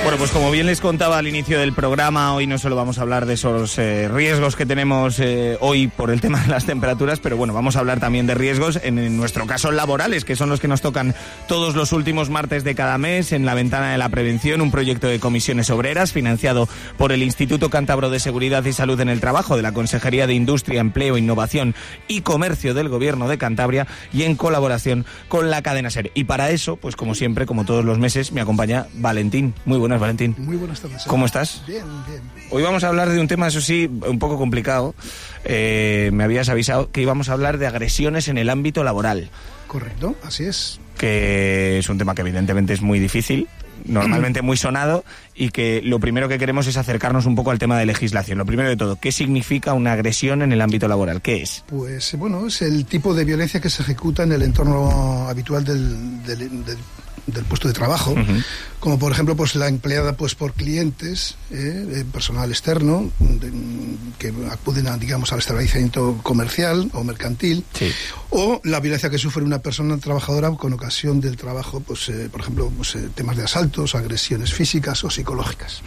Bueno, pues como bien les contaba al inicio del programa, hoy no solo vamos a hablar de esos riesgos que tenemos hoy por el tema de las temperaturas, pero bueno, vamos a hablar también de riesgos, en nuestro caso laborales, que son los que nos tocan todos los últimos martes de cada mes en La Ventana de la Prevención, un proyecto de comisiones obreras financiado por el Instituto Cántabro de Seguridad y Salud en el Trabajo de la Consejería de Industria, Empleo, Innovación y Comercio del Gobierno de Cantabria y en colaboración con la cadena SER. Y para eso, pues como siempre, como todos los meses, me acompaña Valentín. Muy buenas, Valentín. Muy buenas tardes. ¿Cómo estás? Bien, bien. Hoy vamos a hablar de un tema, eso sí, un poco complicado. Me habías avisado que íbamos a hablar de agresiones en el ámbito laboral. Correcto, así es. Que es un tema que evidentemente es muy difícil, normalmente muy sonado, y que lo primero que queremos es acercarnos un poco al tema de legislación. Lo primero de todo, ¿qué significa una agresión en el ámbito laboral? ¿Qué es? Pues bueno, es el tipo de violencia que se ejecuta en el entorno habitual del puesto de trabajo, como por ejemplo pues la empleada pues por clientes, personal externo que acuden a, digamos, al establecimiento comercial o mercantil, sí, o la violencia que sufre una persona trabajadora con ocasión del trabajo, pues por ejemplo pues, temas de asaltos, agresiones físicas o psicológicas.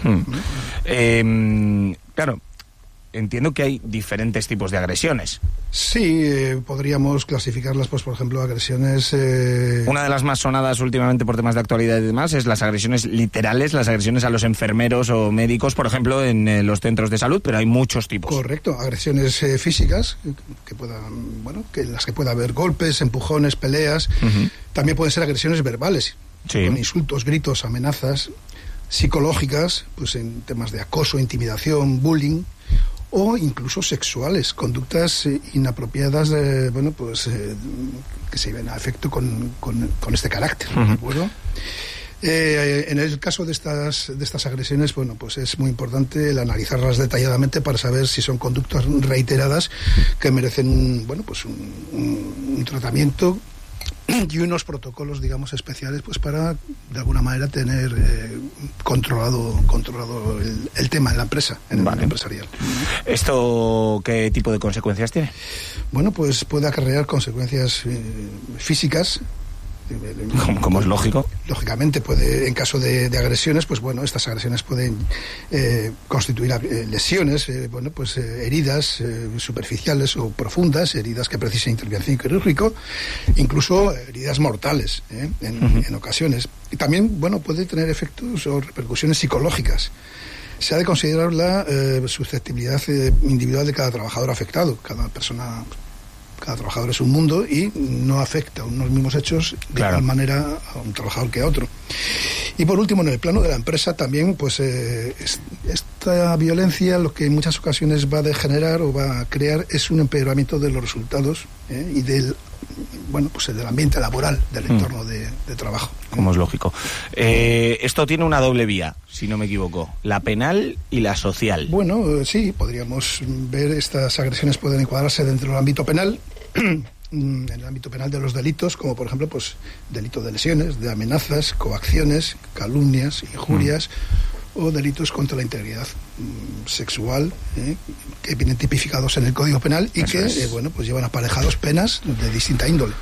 Claro, entiendo que hay diferentes tipos de agresiones. Sí, podríamos clasificarlas, pues por ejemplo, agresiones... Una de las más sonadas últimamente por temas de actualidad y demás es las agresiones literales, las agresiones a los enfermeros o médicos, por ejemplo, en los centros de salud, pero hay muchos tipos. Correcto, agresiones físicas, que puedan, bueno, que en las que pueda haber golpes, empujones, peleas. También pueden ser agresiones verbales, sí, con insultos, gritos, amenazas, psicológicas, pues en temas de acoso, intimidación, bullying, o incluso sexuales, conductas inapropiadas, bueno, pues que se lleven a efecto con este carácter, ¿de acuerdo? En el caso de estas agresiones, bueno, pues es muy importante el analizarlas detalladamente para saber si son conductas reiteradas que merecen bueno, pues un tratamiento y unos protocolos, digamos, especiales, pues para de alguna manera tener controlado el tema en la empresa, en el mundo empresarial. ¿Esto qué tipo de consecuencias tiene? Bueno, pues puede acarrear consecuencias físicas. Como es lógico. Lógicamente puede, en caso de agresiones, pues bueno, estas agresiones pueden constituir lesiones, bueno, pues heridas superficiales o profundas, heridas que precisan intervención quirúrgica, incluso heridas mortales en ocasiones. Y también, bueno, puede tener efectos o repercusiones psicológicas. Se ha de considerar la susceptibilidad individual de cada trabajador afectado. Cada trabajador es un mundo y no afecta a unos mismos hechos de igual manera a un trabajador que a otro. Y por último, en el plano de la empresa también, pues esta violencia lo que en muchas ocasiones va a degenerar o va a crear es un empeoramiento de los resultados y del ambiente laboral, del entorno de trabajo. Como es lógico. Esto tiene una doble vía, si no me equivoco, la penal y la social. Bueno, sí, podríamos ver estas agresiones pueden encuadrarse dentro del ámbito penal, en el ámbito penal de los delitos, como por ejemplo, pues delitos de lesiones, de amenazas, coacciones, calumnias, injurias, o delitos contra la integridad sexual, que vienen tipificados en el Código Penal y eso que, bueno, pues llevan aparejados penas de distinta índole.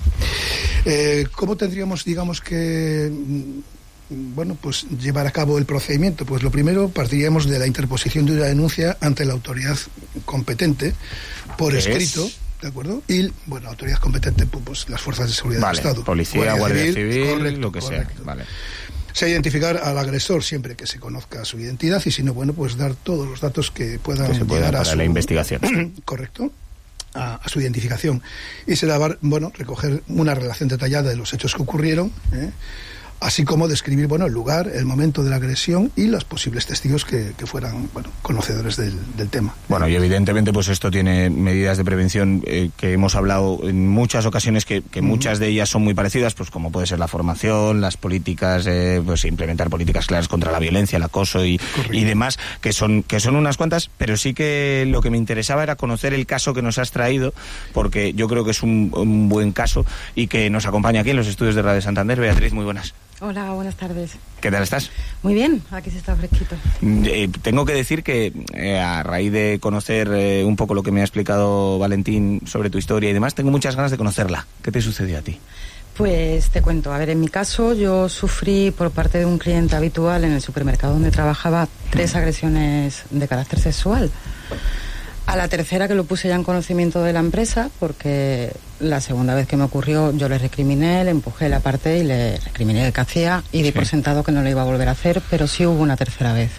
¿Cómo tendríamos, digamos, que bueno, pues llevar a cabo el procedimiento? Pues lo primero, partiríamos de la interposición de una denuncia ante la autoridad competente por escrito. ¿De acuerdo? Y, bueno, la autoridad competente, pues las fuerzas de seguridad del Estado. Policía, Guardia Civil, correcto, lo que sea. Vale. Se ha de identificar al agresor siempre que se conozca su identidad y si no, bueno, pues dar todos los datos que puedan llegar a la investigación. Correcto. A su identificación. Y se va, bueno, recoger una relación detallada de los hechos que ocurrieron, así como describir, bueno, el lugar, el momento de la agresión y los posibles testigos que fueran, bueno, conocedores del tema. Bueno, y evidentemente pues esto tiene medidas de prevención que hemos hablado en muchas ocasiones que muchas de ellas son muy parecidas, pues como puede ser la formación, las políticas, pues implementar políticas claras contra la violencia, el acoso y demás, que son unas cuantas, pero sí que lo que me interesaba era conocer el caso que nos has traído, porque yo creo que es un buen caso y que nos acompaña aquí en los estudios de Radio Santander. Beatriz, muy buenas. Hola, buenas tardes. ¿Qué tal estás? Muy bien, aquí se está fresquito. Tengo que decir que a raíz de conocer un poco lo que me ha explicado Valentín sobre tu historia y demás, tengo muchas ganas de conocerla. ¿Qué te sucedió a ti? Pues te cuento, a ver, en mi caso yo sufrí por parte de un cliente habitual en el supermercado donde trabajaba 3 agresiones de carácter sexual. A la tercera que lo puse ya en conocimiento de la empresa, porque la segunda vez que me ocurrió yo le recriminé, le empujé, le aparté y le recriminé el que hacía y di por sentado que no lo iba a volver a hacer, pero sí hubo una tercera vez.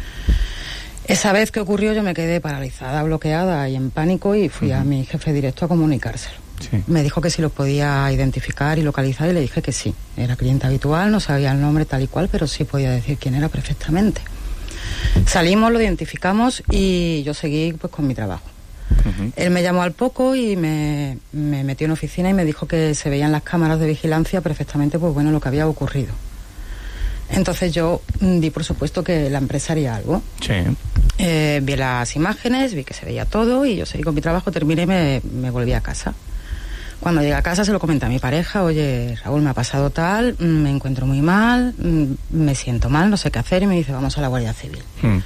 Esa vez que ocurrió yo me quedé paralizada, bloqueada y en pánico y fui a mi jefe directo a comunicárselo. Sí. Me dijo que si lo podía identificar y localizar y le dije que sí. Era cliente habitual, no sabía el nombre tal y cual, pero sí podía decir quién era perfectamente. Salimos, lo identificamos y yo seguí pues con mi trabajo. Él me llamó al poco y me metió en oficina y me dijo que se veían las cámaras de vigilancia perfectamente pues bueno lo que había ocurrido. Entonces yo di por supuesto que la empresa haría algo. Sí. Vi las imágenes, vi que se veía todo y yo seguí con mi trabajo, terminé y me volví a casa. Cuando llegué a casa se lo comenté a mi pareja, oye, Raúl, me ha pasado tal, me encuentro muy mal, me siento mal, no sé qué hacer, y me dice, vamos a la Guardia Civil.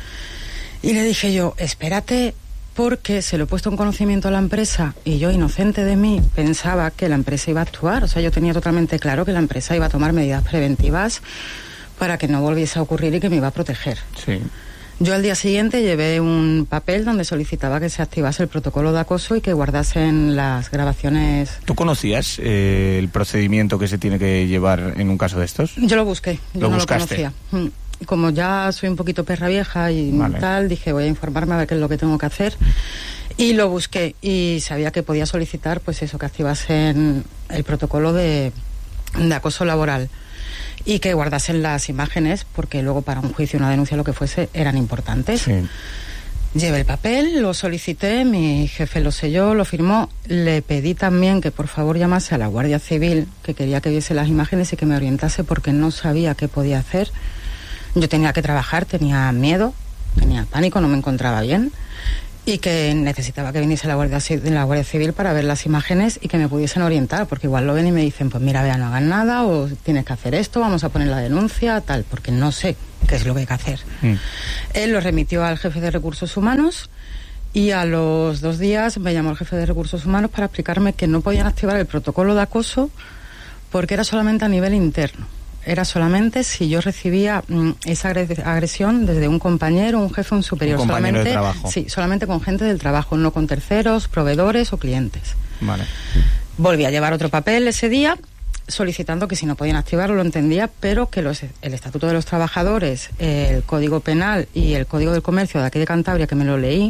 Y le dije yo, espérate, porque se lo he puesto en conocimiento a la empresa y yo, inocente de mí, pensaba que la empresa iba a actuar. O sea, yo tenía totalmente claro que la empresa iba a tomar medidas preventivas para que no volviese a ocurrir y que me iba a proteger. Sí. Yo al día siguiente llevé un papel donde solicitaba que se activase el protocolo de acoso y que guardasen las grabaciones. ¿Tú conocías el procedimiento que se tiene que llevar en un caso de estos? Yo lo busqué, yo no lo conocía. Como ya soy un poquito perra vieja y tal, dije voy a informarme a ver qué es lo que tengo que hacer. Y lo busqué y sabía que podía solicitar pues eso, que activasen el protocolo de acoso laboral. Y que guardasen las imágenes, porque luego para un juicio, una denuncia, lo que fuese, eran importantes. Sí. Llevé el papel, lo solicité, mi jefe lo selló, lo firmó. Le pedí también que por favor llamase a la Guardia Civil, que quería que viese las imágenes y que me orientase porque no sabía qué podía hacer. Yo tenía que trabajar, tenía miedo, tenía pánico, no me encontraba bien. Y que necesitaba que viniese la Guardia Civil para ver las imágenes y que me pudiesen orientar, porque igual lo ven y me dicen, pues mira, vea, no hagan nada, o tienes que hacer esto, vamos a poner la denuncia, tal, porque no sé qué es lo que hay que hacer. Él lo remitió al jefe de Recursos Humanos y a los 2 días me llamó el jefe de Recursos Humanos para explicarme que no podían activar el protocolo de acoso porque era solamente a nivel interno. Era solamente si yo recibía esa agresión desde un compañero, un jefe, un superior. Un compañero solamente, de trabajo. Sí, solamente con gente del trabajo, no con terceros, proveedores o clientes. Vale. Volví a llevar otro papel ese día solicitando que si no podían activarlo, lo entendía, pero que el Estatuto de los Trabajadores, el Código Penal y el Código del Comercio de aquí de Cantabria, que me lo leí,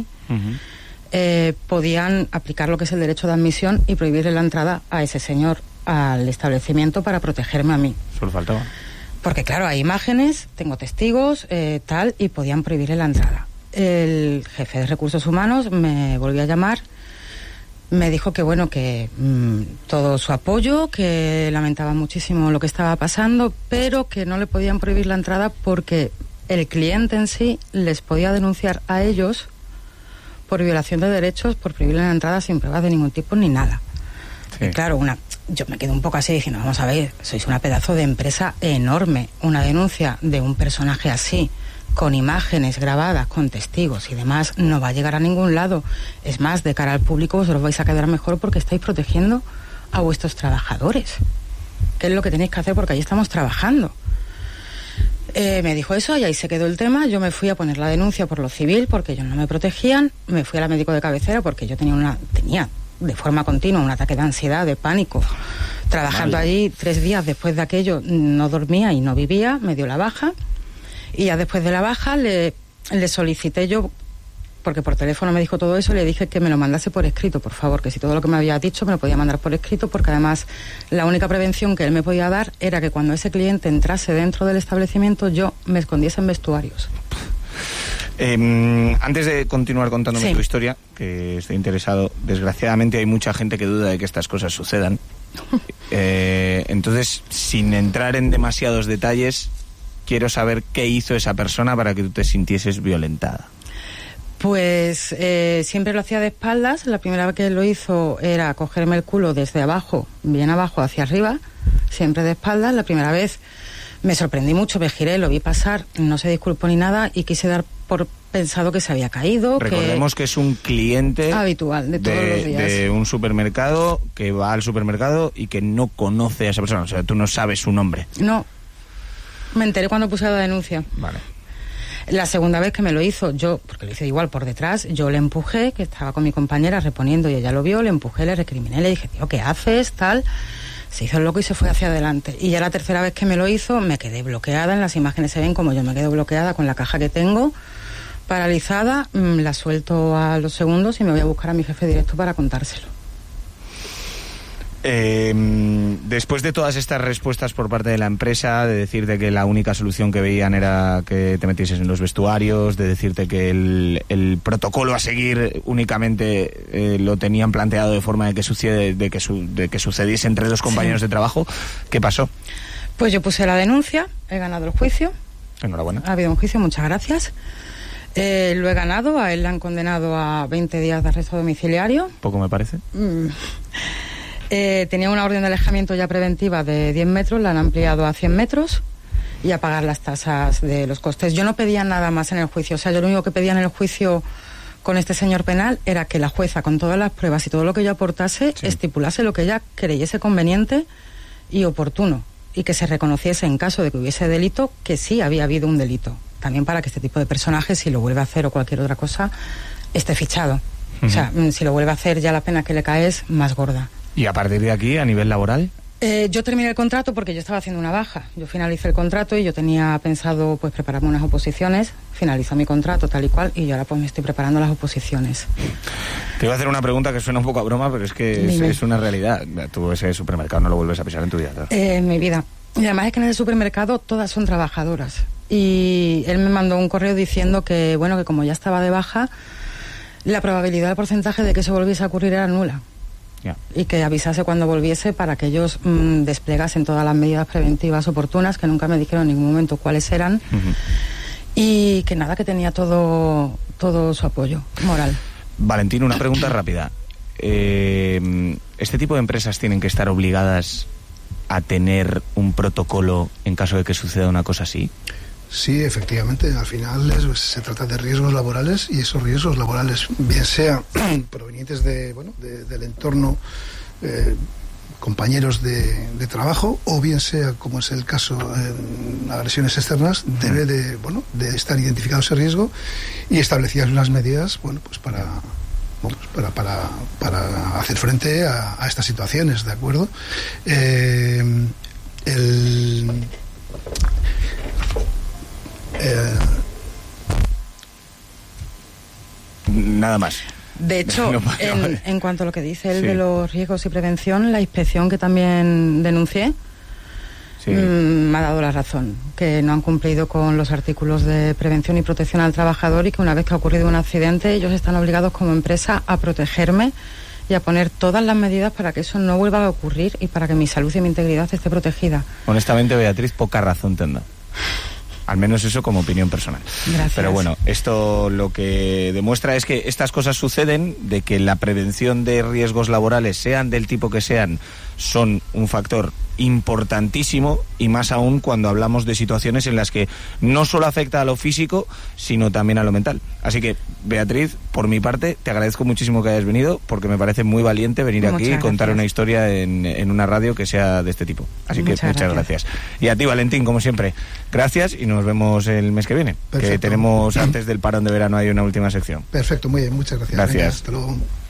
podían aplicar lo que es el derecho de admisión y prohibirle la entrada a ese señor al establecimiento para protegerme a mí. Solo faltaba. Porque claro, hay imágenes, tengo testigos, tal, y podían prohibirle la entrada. El jefe de Recursos Humanos me volvió a llamar, me dijo que bueno, que todo su apoyo, que lamentaba muchísimo lo que estaba pasando, pero que no le podían prohibir la entrada porque el cliente en sí les podía denunciar a ellos por violación de derechos, por prohibirle la entrada sin pruebas de ningún tipo ni nada. Sí. Y claro, yo me quedé un poco así diciendo, vamos a ver, sois una pedazo de empresa enorme, una denuncia de un personaje así, con imágenes grabadas, con testigos y demás, no va a llegar a ningún lado. Es más, de cara al público os vais a quedar mejor porque estáis protegiendo a vuestros trabajadores, que es lo que tenéis que hacer porque ahí estamos trabajando. Me dijo eso y ahí se quedó el tema. Yo me fui a poner la denuncia por lo civil porque ellos no me protegían, me fui a la médico de cabecera porque yo tenía de forma continua un ataque de ansiedad, de pánico, trabajando allí 3 días después de aquello, no dormía y no vivía, me dio la baja y ya después de la baja le solicité yo, porque por teléfono me dijo todo eso, le dije que me lo mandase por escrito, por favor, que si todo lo que me había dicho me lo podía mandar por escrito, porque además la única prevención que él me podía dar era que cuando ese cliente entrase dentro del establecimiento yo me escondiese en vestuarios. Antes de continuar contándome tu historia, que estoy interesado, desgraciadamente hay mucha gente que duda de que estas cosas sucedan. Entonces, sin entrar en demasiados detalles, quiero saber qué hizo esa persona para que tú te sintieses violentada. Pues siempre lo hacía de espaldas. La primera vez que lo hizo era cogerme el culo desde abajo, bien abajo hacia arriba, siempre de espaldas. La primera vez Me sorprendí mucho, me giré, lo vi pasar, no se disculpó ni nada y quise dar por pensado que se había caído. Recordemos que es un cliente habitual de todos los días. De un supermercado, que va al supermercado y que no conoce a esa persona. O sea, tú no sabes su nombre. No, me enteré cuando puse la denuncia. Vale. La segunda vez que me lo hizo, yo, porque lo hice igual por detrás, yo le empujé, que estaba con mi compañera reponiendo y ella lo vio, le empujé, le recriminé, le dije, tío, ¿qué haces? Tal. Se hizo el loco y se fue hacia adelante. Y ya la tercera vez que me lo hizo, me quedé bloqueada. En las imágenes se ven como yo me quedo bloqueada con la caja que tengo, paralizada. La suelto a los segundos y me voy a buscar a mi jefe directo para contárselo. Después de todas estas respuestas por parte de la empresa, de decirte que la única solución que veían era que te metieses en los vestuarios, de decirte que el protocolo a seguir únicamente lo tenían planteado de forma de que sucediese entre dos compañeros de trabajo, ¿qué pasó? Pues yo puse la denuncia, he ganado el juicio. Enhorabuena. Ha habido un juicio, muchas gracias. Lo he ganado, a él le han condenado a 20 días de arresto domiciliario. Poco me parece. Tenía una orden de alejamiento ya preventiva de 10 metros, la han ampliado a 100 metros y a pagar las tasas de los costes. Yo no pedía nada más en el juicio, o sea, yo lo único que pedía en el juicio con este señor penal era que la jueza, con todas las pruebas y todo lo que yo aportase, estipulase lo que ella creyese conveniente y oportuno, y que se reconociese en caso de que hubiese delito, que sí había habido un delito. También para que este tipo de personajes, si lo vuelve a hacer o cualquier otra cosa, esté fichado. O sea, si lo vuelve a hacer, ya la pena que le cae es más gorda. ¿Y a partir de aquí, a nivel laboral? Yo terminé el contrato porque yo estaba haciendo una baja. Yo finalicé el contrato y yo tenía pensado pues prepararme unas oposiciones. Finalizó mi contrato tal y cual y yo ahora pues me estoy preparando las oposiciones. Te iba a hacer una pregunta que suena un poco a broma, pero es que es una realidad. Tú ese supermercado no lo vuelves a pisar en tu vida, ¿no? En mi vida. Y además es que en ese supermercado todas son trabajadoras. Y él me mandó un correo diciendo que, bueno, que como ya estaba de baja, la probabilidad, el porcentaje de que eso volviese a ocurrir era nula. Yeah. Y que avisase cuando volviese para que ellos desplegasen todas las medidas preventivas oportunas, que nunca me dijeron en ningún momento cuáles eran, y que nada, que tenía todo su apoyo moral. Valentín, una pregunta rápida. ¿Este tipo de empresas tienen que estar obligadas a tener un protocolo en caso de que suceda una cosa así? Sí, efectivamente, al final se trata de riesgos laborales y esos riesgos laborales, bien sean provenientes del entorno, compañeros de trabajo, o bien sea, como es el caso en agresiones externas, debe de estar identificado ese riesgo y establecidas unas medidas, para hacer frente a estas situaciones, ¿de acuerdo? Nada más. De hecho, en cuanto a lo que dice él de los riesgos y prevención, la inspección que también denuncié me ha dado la razón, que no han cumplido con los artículos de prevención y protección al trabajador y que una vez que ha ocurrido un accidente ellos están obligados como empresa a protegerme y a poner todas las medidas para que eso no vuelva a ocurrir y para que mi salud y mi integridad esté protegida. Honestamente, Beatriz, poca razón tendrá. Al menos eso como opinión personal. Gracias. Pero bueno, esto lo que demuestra es que estas cosas suceden, de que la prevención de riesgos laborales, sean del tipo que sean, son un factor importantísimo, y más aún cuando hablamos de situaciones en las que no solo afecta a lo físico, sino también a lo mental. Así que, Beatriz, por mi parte, te agradezco muchísimo que hayas venido, porque me parece muy valiente venir aquí y contar una historia en una radio que sea de este tipo. Así que muchas gracias. Y a ti, Valentín, como siempre, gracias y nos vemos el mes que viene. Perfecto. Que tenemos, antes del parón de verano, hay una última sección. Perfecto, muy bien, muchas gracias. Gracias. Venga, hasta luego.